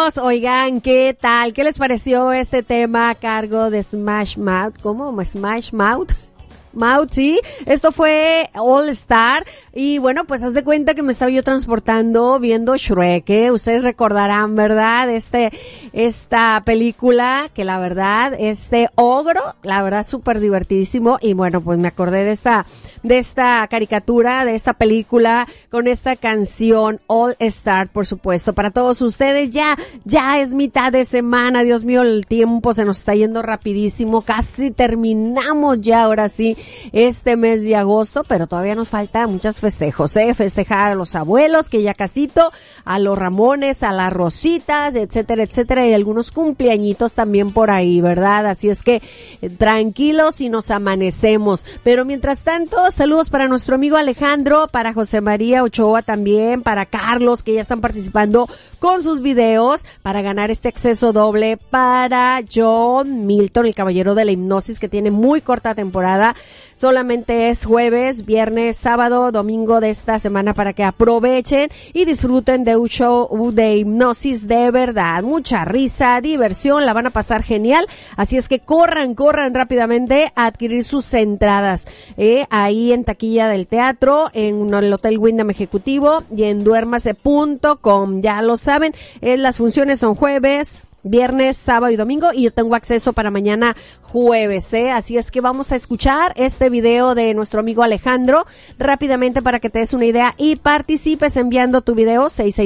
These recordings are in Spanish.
amigos, oigan, ¿qué tal? ¿Qué les pareció este tema a cargo de Smash Mouth? ¿Cómo? ¿Smash Mouth? Sí, esto fue All Star y bueno, pues haz de cuenta que me estaba yo transportando viendo Shrek, ¿eh? Ustedes recordarán, ¿verdad? Esta película que la verdad, este ogro, la verdad súper divertidísimo y bueno, pues me acordé de esta caricatura, de esta película con esta canción All Star, por supuesto, para todos ustedes. Ya es mitad de semana, Dios mío, el tiempo se nos está yendo rapidísimo, casi terminamos ya ahora sí este mes de agosto, pero todavía nos falta muchos festejos, festejar a los abuelos, que ya casito, a los Ramones, a las Rositas, etcétera, etcétera, y algunos cumpleañitos también por ahí, ¿verdad? Así es que tranquilos y nos amanecemos, pero mientras tanto, saludos para nuestro amigo Alejandro, para José María Ochoa también, para Carlos, que ya están participando con sus videos para ganar este acceso doble, para John Milton, el caballero de la hipnosis, que tiene muy corta temporada. Solamente es jueves, viernes, sábado, domingo de esta semana para que aprovechen y disfruten de un show de hipnosis de verdad. Mucha risa, diversión, la van a pasar genial. Así es que corran rápidamente a adquirir sus entradas. Ahí en taquilla del teatro, en el Hotel Wyndham Ejecutivo y en duérmase.com. Ya lo saben, las funciones son jueves, viernes, sábado y domingo, y yo tengo acceso para mañana jueves, así es que vamos a escuchar este video de nuestro amigo Alejandro rápidamente para que te des una idea y participes enviando tu video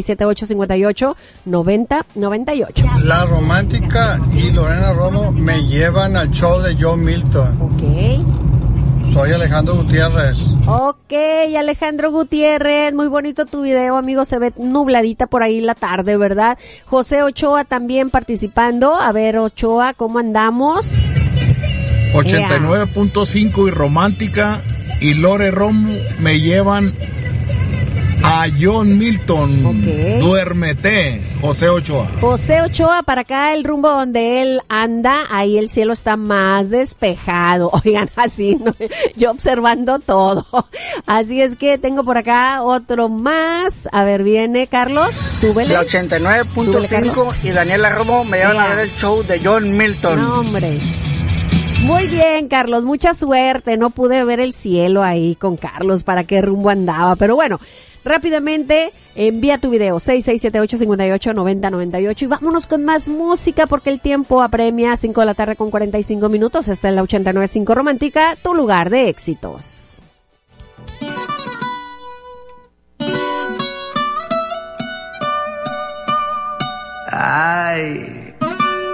6678-58-9098. La Romántica y Lorena Romo me llevan al show de John Milton. Ok. Soy Alejandro Gutiérrez. Ok, Alejandro Gutiérrez, muy bonito tu video, amigo, se ve nubladita por ahí la tarde, ¿verdad? José Ochoa también participando. A ver, Ochoa, ¿cómo andamos? 89.5 y Romántica y Lore Romo me llevan a John Milton. Okay. Duérmete, José Ochoa. José Ochoa, para acá el rumbo donde él anda, ahí el cielo está más despejado. Oigan, así, ¿no? Yo observando todo. Así es que tengo por acá otro más. A ver, viene Carlos, súbele. La 89.5 y Daniela Romo me llevan a ver el show de John Milton. No, hombre. Muy bien, Carlos, mucha suerte. No pude ver el cielo ahí con Carlos para qué rumbo andaba, pero bueno. Rápidamente envía tu video 6678-589098 y vámonos con más música porque el tiempo apremia. 5 de la tarde con 45 minutos. Está en la 89.5 Romántica, tu lugar de éxitos. Ay,